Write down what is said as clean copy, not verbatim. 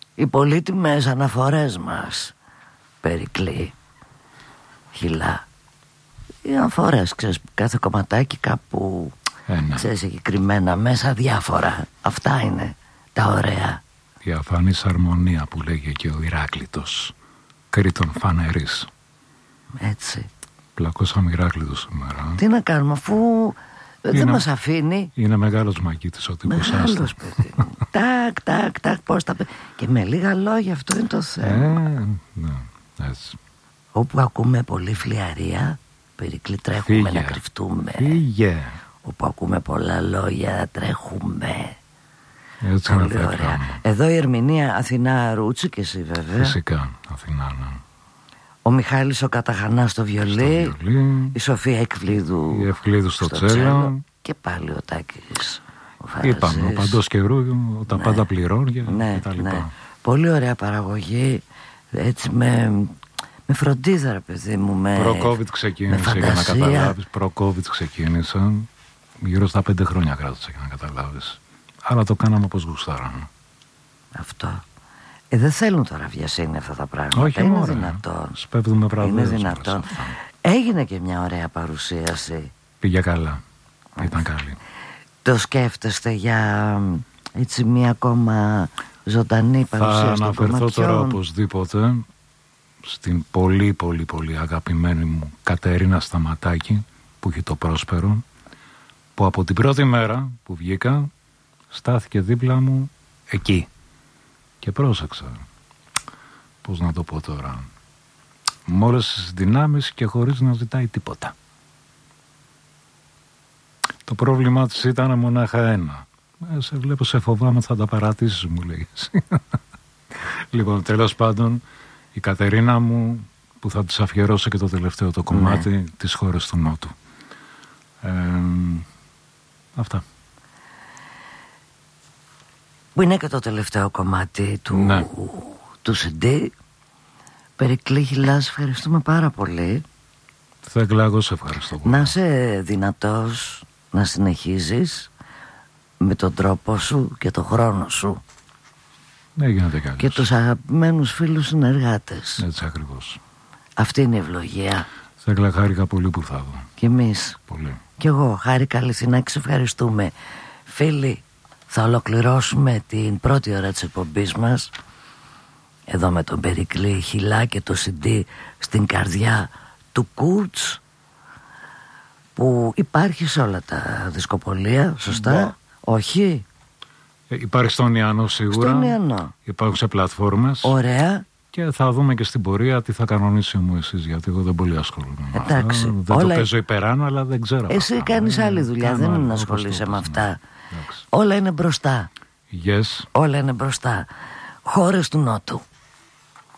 οι πολύτιμες αναφορές μας, Περικλή, Χιλά. Οι αναφορές, ξέρεις, κάθε κομματάκι κάπου, ξέρεις, συγκεκριμένα μέσα διάφορα. Αυτά είναι τα ωραία. Η αφανής αρμονία που λέγει και ο Ηράκλειτος, Κρήτον φανερής. Έτσι. Πλακώσαμε Ηράκλειτο σήμερα. Τι να κάνουμε, αφού δεν μας αφήνει. Είναι μεγάλος μαγίτης ο τύπος. Μεγάλος, παιδί μου. Τάκ, πώς τα... Και με λίγα λόγια, αυτό είναι το θέμα. Ναι, έτσι. Όπου ακούμε πολύ φλιαρία, Περικλή, τρέχουμε να κρυφτούμε. Φύγε. Όπου ακούμε πολλά λόγια, τρέχουμε. Έτσι πολύ ωραία. Εδώ η Ερμηνεία Αθηνά Ρούτσι και εσύ βέβαια. Φυσικά, Αθηνά, ναι. Ο Μιχάλης ο Καταχανάς στο βιολί, η Σοφία Ευκλήδου, η Ευκλήδου στο τσέλο και πάλι ο Τάκης ο είπαμε, ο Παντός Καιρού, τα πάντα πληρώνει και τα λοιπά. Ναι. Πολύ ωραία παραγωγή, έτσι με φροντίδα, ρε παιδί μου, Προ-COVID ξεκίνησε, για να καταλάβεις. Προ-COVID ξεκίνησε, γύρω στα 5 χρόνια κράτησε, για να καταλάβεις. Αλλά το κάναμε όπως γουστάραμε. Αυτό. Δεν θέλουν τώρα βιασύνη αυτά τα πράγματα. Όχι, είναι δυνατόν. Σπέβδουμε βραβεύσεις. Είναι δυνατόν. Έγινε και μια ωραία παρουσίαση. Πήγε καλά. Ήταν καλή. Το σκέφτεστε για έτσι μια ακόμα ζωντανή παρουσίαση? Θα αναφερθώ τώρα οπωσδήποτε στην πολύ πολύ πολύ αγαπημένη μου Κατερίνα Σταματάκη, που έχει το Πρόσπερο, που από την πρώτη μέρα που βγήκα στάθηκε δίπλα μου εκεί. Και πρόσεξα, πώς να το πω τώρα, με όλες τις δυνάμεις και χωρίς να ζητάει τίποτα. Το πρόβλημά της ήταν μονάχα ένα. Σε βλέπω, σε φοβάμαι, θα τα παρατήσεις, μου λέει. Λοιπόν, τέλος πάντων, η Κατερίνα μου, που θα της αφιερώσω και το τελευταίο το κομμάτι, τις χώρες του Νότου. Αυτά. Που είναι και το τελευταίο κομμάτι του CD. Περικλή, Χιλά, ευχαριστούμε πάρα πολύ. Θέκλα, εγώ σε ευχαριστώ πολύ. Να είσαι δυνατός να συνεχίζεις με τον τρόπο σου και τον χρόνο σου. Γίνεται κι και τους αγαπημένους φίλους συνεργάτες. Έτσι ακριβώς. Αυτή είναι η ευλογία. Θέκλα, χάρηκα πολύ που θα δω. Κι εμείς. Πολύ. Κι εγώ χάρηκα αληθινά και σε ευχαριστούμε. Φίλοι, θα ολοκληρώσουμε την πρώτη ώρα της εκπομπής μας εδώ με τον Περικλή Χιλά και το CD στην καρδιά του Κούρτς, που υπάρχει σε όλα τα δισκοπολία, σωστά? Όχι. Υπάρχει στον Ιαννό σίγουρα. Στον Ιαννό. Υπάρχουν σε πλατφόρμες. Ωραία. Και θα δούμε και στην πορεία τι θα κανονίσει μου εσείς, γιατί εγώ δεν πολύ ασχολούμαι. Εντάξει. Δεν το παίζω υπεράνω, αλλά δεν ξέρω. Εσύ κάνεις άλλη δουλειά, δεν είναι να ασχολείσαι με αυτά. Όλα είναι μπροστά. Yes. Όλα είναι μπροστά. Χώρες του Νότου.